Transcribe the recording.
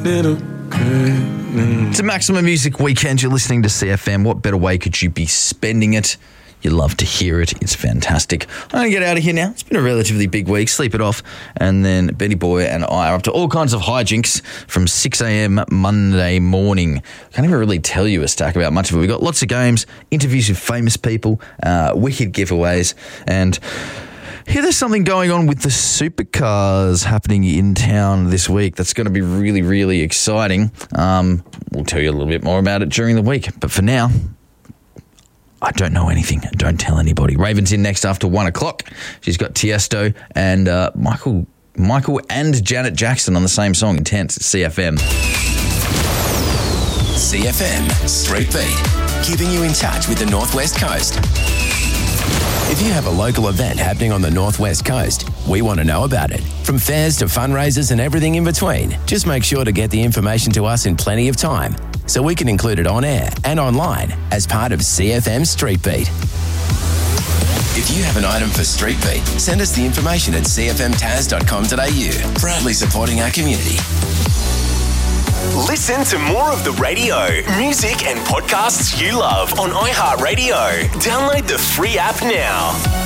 It's a Maximum Music Weekend. You're listening to CFM. What better way could you be spending it? You love to hear it. It's fantastic. I'm going to get out of here now. It's been a relatively big week. Sleep it off. And then Betty Boy and I are up to all kinds of hijinks from 6 a.m. Monday morning. Can't even really tell you a stack about much of it. We've got lots of games, interviews with famous people, wicked giveaways, and here there's something going on with the supercars happening in town this week that's going to be really, really exciting. We'll tell you a little bit more about it during the week. But for now, I don't know anything. Don't tell anybody. Raven's in next after 1 o'clock. She's got Tiesto and Michael and Janet Jackson on the same song, Intense, at CFM. CFM Street Beat, keeping you in touch with the Northwest Coast. If you have a local event happening on the Northwest Coast, we want to know about it. From fairs to fundraisers and everything in between, just make sure to get the information to us in plenty of time so we can include it on air and online as part of CFM Street Beat. If you have an item for Street Beat, send us the information at cfmtaz.com.au. Proudly supporting our community. Listen to more of the radio, music and podcasts you love on iHeartRadio. Download the free app now.